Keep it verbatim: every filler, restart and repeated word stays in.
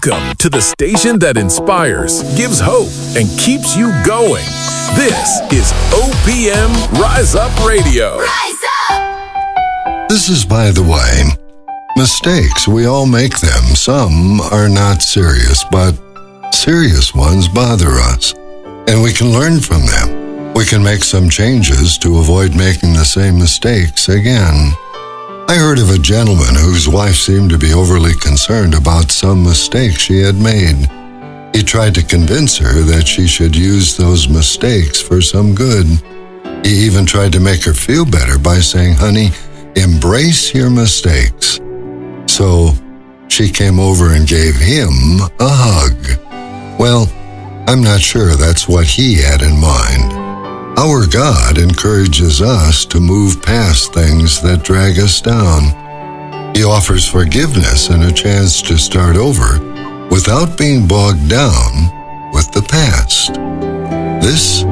Welcome to the station that inspires, gives hope, and keeps you going. This is O P M Rise Up Radio. Rise up! This is, by the way, mistakes. We all make them. Some are not serious, but serious ones bother us. And we can learn from them. We can make some changes to avoid making the same mistakes again. I heard of a gentleman whose wife seemed to be overly concerned about some mistake she had made. He tried to convince her that she should use those mistakes for some good. He even tried to make her feel better by saying, "Honey, embrace your mistakes." So she came over and gave him a hug. Well, I'm not sure that's what he had in mind. Our God encourages us to move past things that drag us down. He offers forgiveness and a chance to start over without being bogged down with the past. This